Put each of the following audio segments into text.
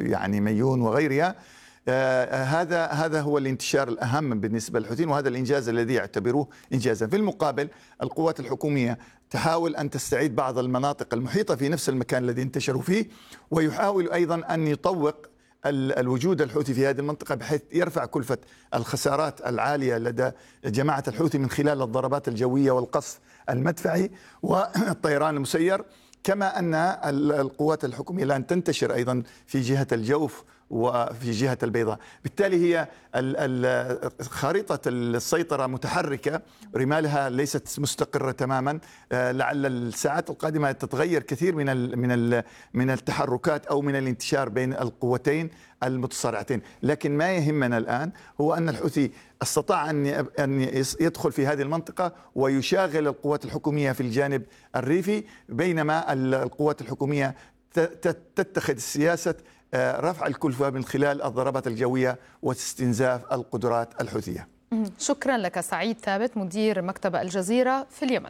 يعني ميون وغيرها. هذا هو الانتشار الأهم بالنسبة للحوثيين، وهذا الإنجاز الذي يعتبروه إنجازا. في المقابل القوات الحكومية تحاول أن تستعيد بعض المناطق المحيطة في نفس المكان الذي انتشروا فيه، ويحاول أيضا أن يطوق الوجود الحوثي في هذه المنطقة بحيث يرفع كلفة الخسارات العالية لدى جماعة الحوثي من خلال الضربات الجوية والقصف المدفعي والطيران المسير، كما أن القوات الحكومية الآن تنتشر أيضا في جهة الجوف وفي جهة البيضاء. بالتالي هي خارطة السيطرة متحركة، رمالها ليست مستقرة تماما. لعل الساعات القادمة تتغير كثير من التحركات أو من الانتشار بين القوتين المتصارعتين. لكن ما يهمنا الآن هو أن الحوثي استطاع أن يدخل في هذه المنطقة ويشاغل القوات الحكومية في الجانب الريفي، بينما القوات الحكومية تتخذ سياسة رفع الكلفة من خلال الضربات الجوية واستنزاف القدرات الحوثية. شكرا لك سعيد ثابت مدير مكتب الجزيرة في اليمن.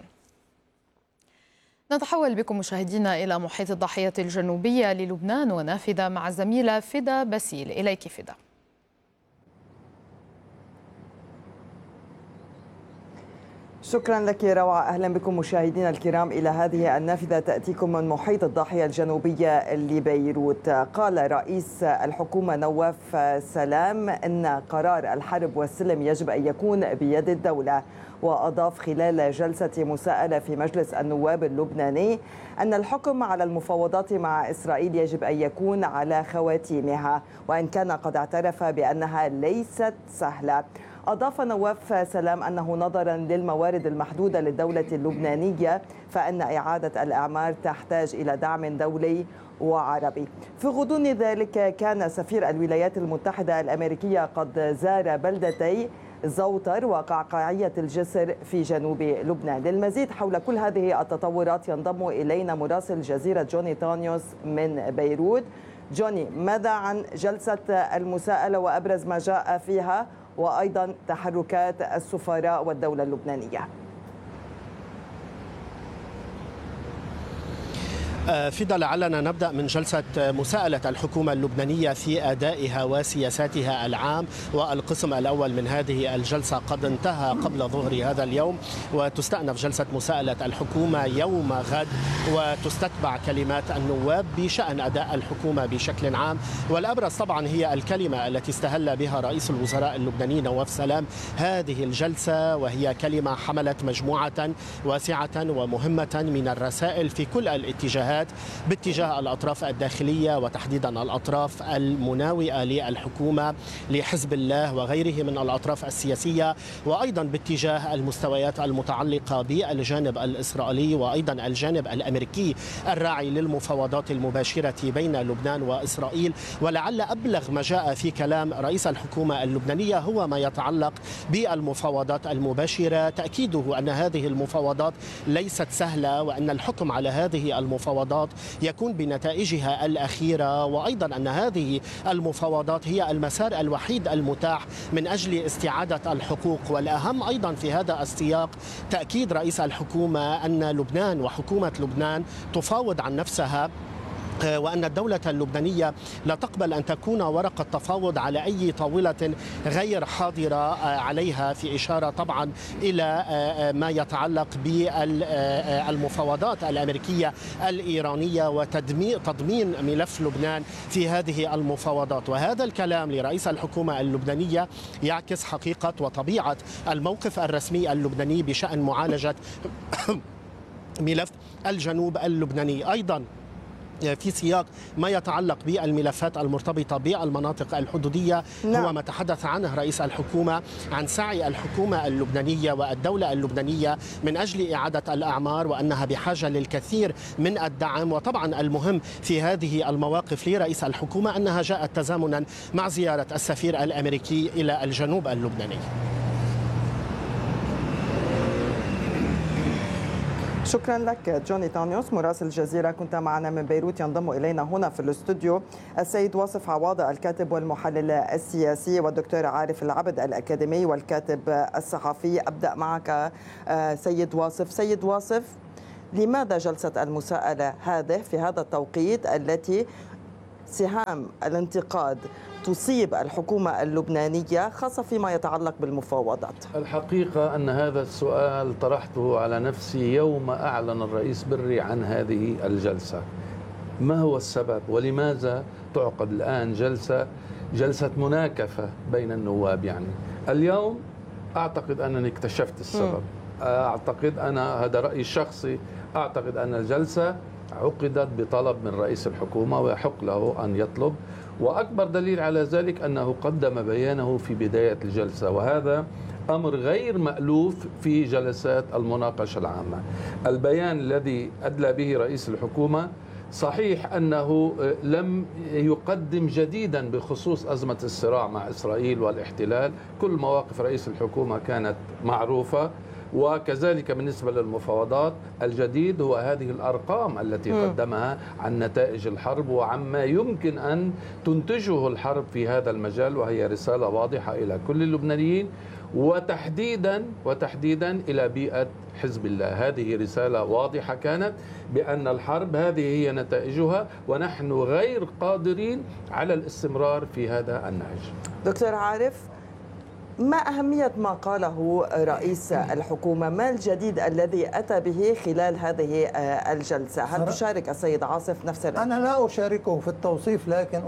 نتحول بكم مشاهدينا إلى محيط الضاحية الجنوبية للبنان ونافذة مع الزميلة فدا باسيل. إليك فدا. شكرا لك روعة. أهلا بكم مشاهدينا الكرام إلى هذه النافذة تأتيكم من محيط الضاحية الجنوبية لبيروت. قال رئيس الحكومة نواف سلام أن قرار الحرب والسلم يجب أن يكون بيد الدولة، وأضاف خلال جلسة مساءلة في مجلس النواب اللبناني أن الحكم على المفاوضات مع إسرائيل يجب أن يكون على خواتيمها، وإن كان قد اعترف بأنها ليست سهلة. أضاف نواف سلام أنه نظرا للموارد المحدودة للدولة اللبنانية فإن إعادة الأعمار تحتاج إلى دعم دولي وعربي. في غضون ذلك كان سفير الولايات المتحدة الأمريكية قد زار بلدتي زوطر وقعقاعية الجسر في جنوب لبنان. للمزيد حول كل هذه التطورات ينضم إلينا مراسل جزيرة جوني تانيوس من بيروت. جوني، ماذا عن جلسة المساءلة وأبرز ما جاء فيها، وأيضا تحركات السفراء والدولة اللبنانية؟ فدا، لعلنا نبدأ من جلسة مساءلة الحكومة اللبنانية في أدائها وسياساتها العام، والقسم الأول من هذه الجلسة قد انتهى قبل ظهر هذا اليوم، وتستأنف جلسة مساءلة الحكومة يوم غد، وتستتبع كلمات النواب بشأن أداء الحكومة بشكل عام. والأبرز طبعا هي الكلمة التي استهل بها رئيس الوزراء اللبناني نواف سلام هذه الجلسة، وهي كلمة حملت مجموعة واسعة ومهمة من الرسائل في كل الاتجاهات باتجاه الأطراف الداخلية، وتحديدا الأطراف المناوئة للحكومة لحزب الله وغيره من الأطراف السياسية، وأيضا باتجاه المستويات المتعلقة بالجانب الإسرائيلي وأيضا الجانب الأمريكي الراعي للمفاوضات المباشرة بين لبنان وإسرائيل. ولعل أبلغ ما جاء في كلام رئيس الحكومة اللبنانية هو ما يتعلق بالمفاوضات المباشرة، تأكيده أن هذه المفاوضات ليست سهلة، وأن الحكم على هذه المفاوضات يكون بنتائجها الأخيرة، وأيضا أن هذه المفاوضات هي المسار الوحيد المتاح من أجل استعادة الحقوق. والأهم أيضا في هذا السياق تأكيد رئيس الحكومة أن لبنان وحكومة لبنان تفاوض عن نفسها، وأن الدولة اللبنانية لا تقبل أن تكون ورقة تفاوض على أي طاولة غير حاضرة عليها، في إشارة طبعا إلى ما يتعلق بالمفاوضات الأمريكية الإيرانية وتضمين ملف لبنان في هذه المفاوضات. وهذا الكلام لرئيس الحكومة اللبنانية يعكس حقيقة وطبيعة الموقف الرسمي اللبناني بشأن معالجة ملف الجنوب اللبناني. أيضا في سياق ما يتعلق بالملفات المرتبطة بالمناطق الحدودية، هو ما تحدث عنه رئيس الحكومة عن سعي الحكومة اللبنانية والدولة اللبنانية من أجل إعادة الأعمار، وأنها بحاجة للكثير من الدعم. وطبعا المهم في هذه المواقف لرئيس الحكومة أنها جاءت تزامنا مع زيارة السفير الأمريكي إلى الجنوب اللبناني. شكرا لك جوني تانيوس مراسل الجزيرة، كنت معنا من بيروت. ينضم إلينا هنا في الاستوديو السيد واصف عواضة الكاتب والمحلل السياسي، والدكتور عارف العبد الأكاديمي والكاتب الصحفي. أبدأ معك سيد واصف. سيد واصف، لماذا جلسة المساءلة هذه في هذا التوقيت التي سهام الانتقاد تصيب الحكومة اللبنانية خاصة فيما يتعلق بالمفاوضات؟ الحقيقة أن هذا السؤال طرحته على نفسي يوم أعلن الرئيس بري عن هذه الجلسة. ما هو السبب ولماذا تعقد الآن جلسة مناكفة بين النواب؟ يعني اليوم أعتقد أنني اكتشفت السبب. أعتقد أنا، هذا رأيي الشخصي، أعتقد أن الجلسة عقدت بطلب من رئيس الحكومة ويحق له أن يطلب، وأكبر دليل على ذلك أنه قدم بيانه في بداية الجلسة، وهذا أمر غير مألوف في جلسات المناقشة العامة. البيان الذي أدلى به رئيس الحكومة صحيح أنه لم يقدم جديدا بخصوص أزمة الصراع مع إسرائيل والاحتلال، كل مواقف رئيس الحكومة كانت معروفة، وكذلك بالنسبة للمفاوضات الجديد هو هذه الأرقام التي قدمها عن نتائج الحرب وعما يمكن أن تنتجه الحرب في هذا المجال، وهي رسالة واضحة إلى كل اللبنانيين وتحديدا إلى بيئة حزب الله. هذه رسالة واضحة كانت بأن الحرب هذه هي نتائجها، ونحن غير قادرين على الاستمرار في هذا النهج. دكتور عارف، ما أهمية ما قاله رئيس الحكومة؟ ما الجديد الذي أتى به خلال هذه الجلسة؟ هل تشارك السيد عاصف نفس الرأي؟ أنا لا أشاركه في التوصيف، لكن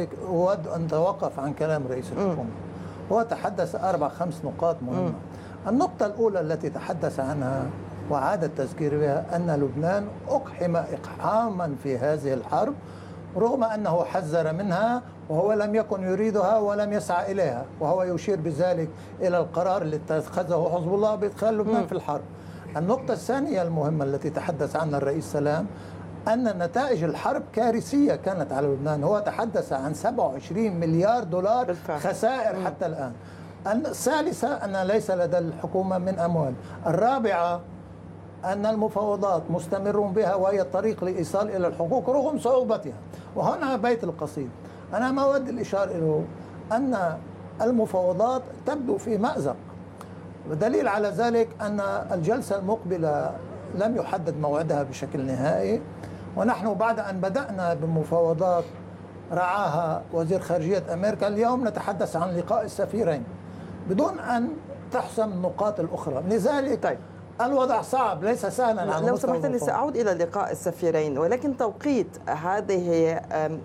أود أن أتوقف عن كلام رئيس الحكومة. هو تحدث 4-5 نقاط مهمة. النقطة الأولى التي تحدث عنها وعاد التذكير بها أن لبنان أقحم إقحاما في هذه الحرب، رغم أنه حذر منها وهو لم يكن يريدها ولم يسعى إليها، وهو يشير بذلك إلى القرار اللي اتخذه حزب الله بإدخال لبنان في الحرب. النقطة الثانية المهمة التي تحدث عنها الرئيس سلام أن نتائج الحرب كارثية كانت على لبنان. هو تحدث عن 27 مليار دولار خسائر حتى الآن. الثالثة أن ليس لدى الحكومة من أموال. الرابعة أن المفاوضات مستمر بها وهي الطريق لإيصال إلى الحقوق رغم صعوبتها. وهنا بيت القصيد، أنا ما أود الإشارة إليه أن المفاوضات تبدو في مأزق، ودليل على ذلك أن الجلسة المقبلة لم يحدد موعدها بشكل نهائي، ونحن بعد أن بدأنا بمفاوضات رعاها وزير خارجية أمريكا، اليوم نتحدث عن لقاء السفيرين بدون أن تحسم النقاط الأخرى. لذلك الوضع صعب، ليس سهلا على لو سمحت لي سأعود إلى لقاء السفيرين، ولكن توقيت هذه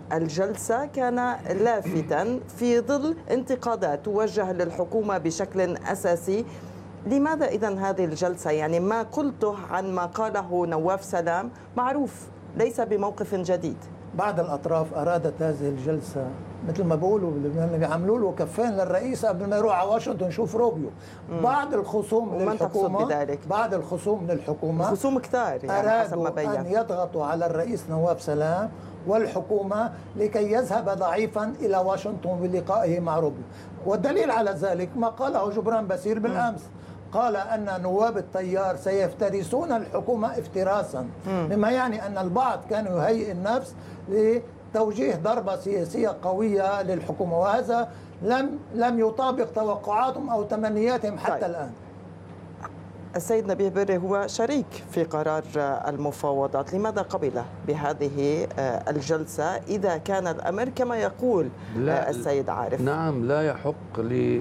الجلسة كان لافتا في ظل انتقادات توجه للحكومة بشكل أساسي. لماذا إذن هذه الجلسة؟ يعني ما قلته عن ما قاله نواف سلام معروف، ليس بموقف جديد. بعض الأطراف أرادت هذه الجلسة مثل ما بيقولوا بلبنان بيعملوا له كفين للرئيس قبل ما يروح على واشنطن يشوف روبيو. بعض الخصوم للحكومة، بعض الخصوم للحكومة خصوم كثار يعني أرادوا أن يضغطوا على الرئيس نواف سلام والحكومة لكي يذهب ضعيفا إلى واشنطن بلقائه مع روبيو. والدليل على ذلك ما قاله جبران باسيل بالأمس، قال أن نواب التيار سيفترسون الحكومة افتراسا، مما يعني أن البعض كان يهيئ النفس لتوجيه ضربة سياسية قوية للحكومة، وهذا لم يطابق توقعاتهم أو تمنياتهم حتى الآن. السيد نبيه بري هو شريك في قرار المفاوضات، لماذا قبل بهذه الجلسة إذا كان الأمر كما يقول السيد عارف؟ نعم، لا يحق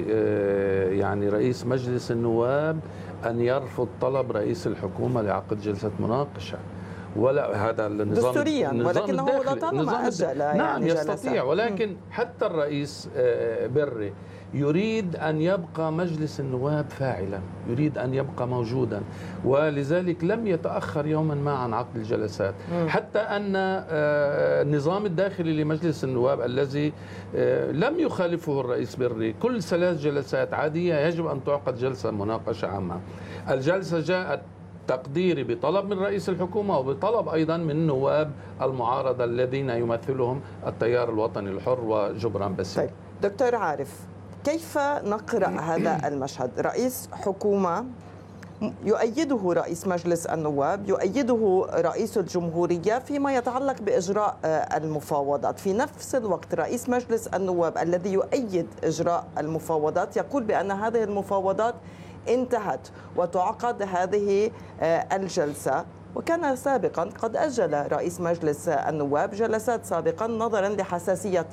يعني رئيس مجلس النواب أن يرفض طلب رئيس الحكومة لعقد جلسة مناقشة، ولا هذا النظام دستوريا، ولكنه لطالما أجل نعم يستطيع، ولكن حتى الرئيس بري يريد أن يبقى مجلس النواب فاعلا، يريد أن يبقى موجودا، ولذلك لم يتأخر يوما ما عن عقد الجلسات. حتى أن النظام الداخلي لمجلس النواب الذي لم يخالفه الرئيس بري، كل 3 جلسات عادية يجب أن تعقد جلسة مناقشة عامة. الجلسة جاءت تقديري بطلب من رئيس الحكومة وبطلب أيضا من نواب المعارضة الذين يمثلهم التيار الوطني الحر وجبران باسيل. طيب دكتور عارف، كيف نقرأ هذا المشهد؟ رئيس حكومة يؤيده رئيس مجلس النواب، يؤيده رئيس الجمهورية فيما يتعلق بإجراء المفاوضات، في نفس الوقت رئيس مجلس النواب الذي يؤيد إجراء المفاوضات يقول بأن هذه المفاوضات انتهت وتعقد هذه الجلسة وكان سابقا قد أجل رئيس مجلس النواب جلسات سابقا نظرا لحساسية